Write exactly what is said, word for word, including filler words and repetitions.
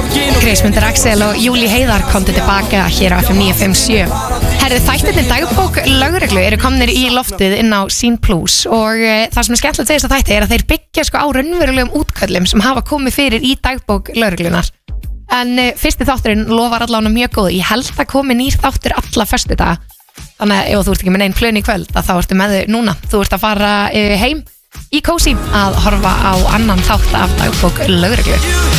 Grísmundur Axel og Júli Heiðar komdu tilbaka hér á F M níu fimm sjö. Herðu, þættirnir dagbók lögreglu eru komnir í loftið inn á Sín Plus og uh, það sem er skemmtilegt við þess að þætti er að þeir byggja sko á raunverulegum útköllum sem hafa komið fyrir í dagbók lögreglunar. En uh, fyrsti þátturinn lofar allavega mjög góð. Ég held að komi nýr þáttur alla föstudaga. Þannig að ef þú ert ekki með neinn plön í kvöld að þá ertu með þau núna. Þú ert að fara uh, heim í kósí að horfa á annan þátt af dagbók lögreglu.